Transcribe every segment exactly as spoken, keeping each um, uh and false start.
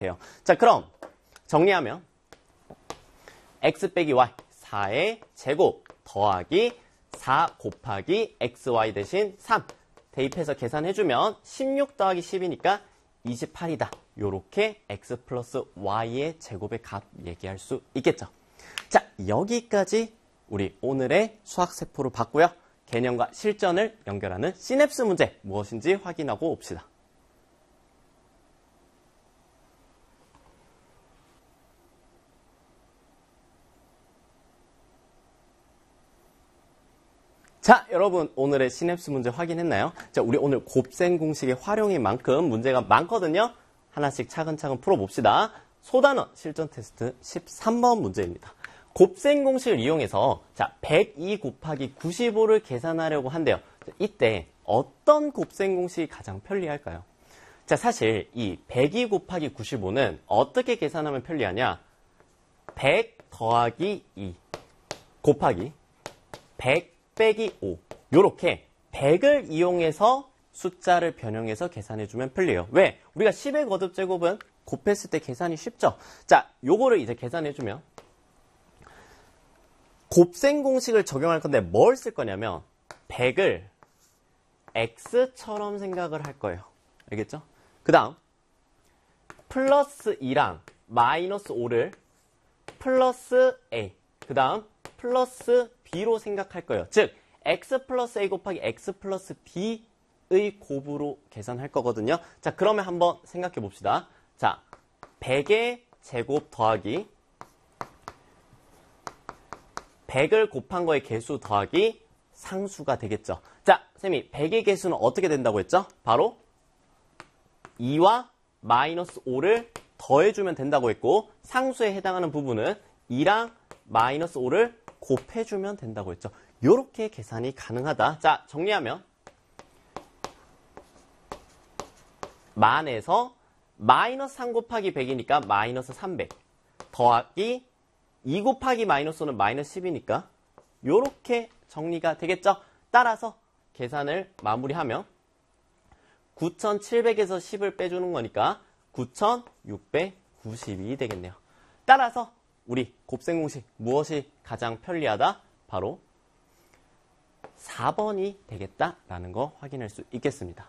돼요. 자, 그럼 정리하면 x 빼기 y, 사의 제곱 더하기 사 곱하기 xy 대신 삼 대입해서 계산해주면 십육 더하기 십이니까 이십팔이다. 요렇게 x 플러스 y의 제곱의 값 얘기할 수 있겠죠. 자, 여기까지 우리 오늘의 수학세포를 봤고요. 개념과 실전을 연결하는 시냅스 문제 무엇인지 확인하고 옵시다. 자, 여러분 오늘의 시냅스 문제 확인했나요? 자, 우리 오늘 곱셈 공식의 활용인 만큼 문제가 많거든요. 하나씩 차근차근 풀어봅시다. 소단원 실전 테스트 십삼 번 문제입니다. 곱셈 공식을 이용해서 자 백이 곱하기 구십오를 계산하려고 한대요. 이때 어떤 곱셈 공식이 가장 편리할까요? 자, 사실 이 백이 곱하기 구십오는 어떻게 계산하면 편리하냐? 백 더하기 이 곱하기 백 빼기 오. 요렇게 백을 이용해서 숫자를 변형해서 계산해주면 편리해요. 왜? 우리가 십의 거듭제곱은 곱했을 때 계산이 쉽죠? 자, 요거를 이제 계산해주면 곱셈 공식을 적용할 건데 뭘 쓸 거냐면 백을 x처럼 생각을 할 거예요. 알겠죠? 그 다음 플러스 이랑 마이너스 오를 플러스 a, 그 다음 플러스 b로 생각할 거예요. 즉 x 플러스 a 곱하기 x 플러스 b의 곱으로 계산할 거거든요. 자, 그러면 한번 생각해 봅시다. 자, 백의 제곱 더하기 백을 곱한 거의 개수 더하기 상수가 되겠죠. 자, 쌤이 백의 개수는 어떻게 된다고 했죠? 바로 이와 마이너스 오를 더해주면 된다고 했고 상수에 해당하는 부분은 이랑 마이너스 오를 곱해주면 된다고 했죠. 이렇게 계산이 가능하다. 자, 정리하면 만에서 마이너스 삼 곱하기 백이니까 마이너스 삼백 더하기 이 곱하기 마이너스 오는 마이너스 십이니까 이렇게 정리가 되겠죠. 따라서 계산을 마무리하면 구천칠백에서 십을 빼주는 거니까 구천육백구십이 되겠네요. 따라서 우리 곱셈 공식 무엇이 가장 편리하다? 바로 사 번이 되겠다라는 거 확인할 수 있겠습니다.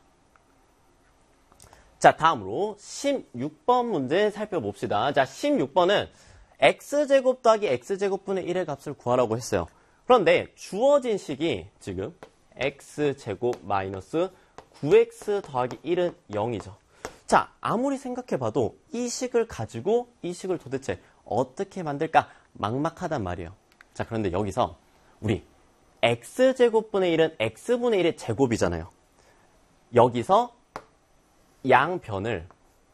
자, 다음으로 십육 번 문제 살펴봅시다. 자, 십육 번은 x제곱 더하기 x제곱분의 일의 값을 구하라고 했어요. 그런데 주어진 식이 지금 x제곱 마이너스 구 엑스 더하기 일은 영이죠. 자, 아무리 생각해봐도 이 식을 가지고 이 식을 도대체 어떻게 만들까 막막하단 말이에요. 자, 그런데 여기서 우리 x제곱분의 일은 x분의 일의 제곱이잖아요. 여기서 양변을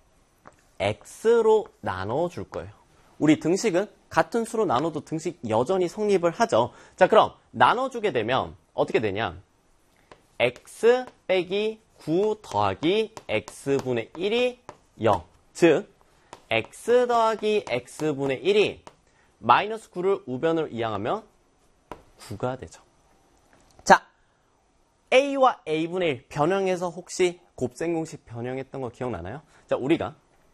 x로 나눠줄 거예요. 우리 등식은 같은 수로 나눠도 등식 여전히 성립을 하죠. 자, 그럼 나눠주게 되면 어떻게 되냐? x 빼기 구 더하기 x분의 일이 영. 즉 x 더하기 x분의 일이 마이너스 구를 우변으로 이항하면 구가 되죠. 자, a와 a분의 일 변형해서 혹시 곱셈 공식 변형했던 거 기억나나요? 자, 우리가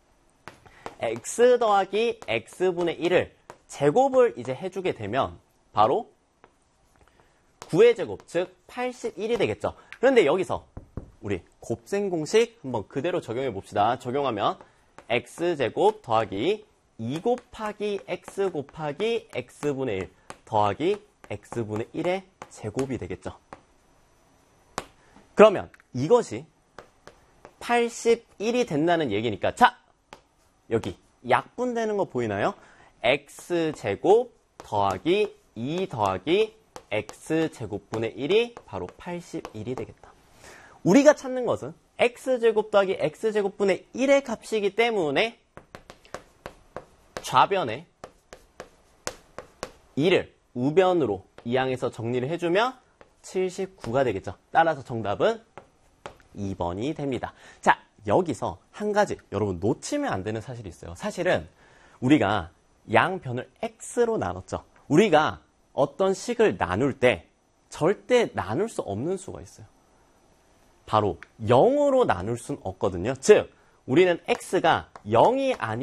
x 더하기 x분의 일을 제곱을 이제 해주게 되면 바로 구의 제곱, 즉 팔십일이 되겠죠. 그런데 여기서 우리 곱셈 공식 한번 그대로 적용해 봅시다. 적용하면 x제곱 더하기 이 곱하기 x 곱하기 x분의 일 더하기 x분의 일의 제곱이 되겠죠. 그러면 이것이 팔십일이 된다는 얘기니까 자, 여기 약분되는 거 보이나요? x제곱 더하기 이 더하기 x제곱분의 일이 바로 팔십일이 되겠다. 우리가 찾는 것은 x제곱 더하기 x제곱분의 일의 값이기 때문에 좌변에 이를 우변으로 이항해서 정리를 해주면 칠십구가 되겠죠. 따라서 정답은 이 번이 됩니다. 자, 여기서 한 가지 여러분 놓치면 안 되는 사실이 있어요. 사실은 우리가 양변을 x로 나눴죠. 우리가 어떤 식을 나눌 때 절대 나눌 수 없는 수가 있어요. 바로 영으로 나눌 수는 없거든요. 즉 우리는 x가 영이 아닌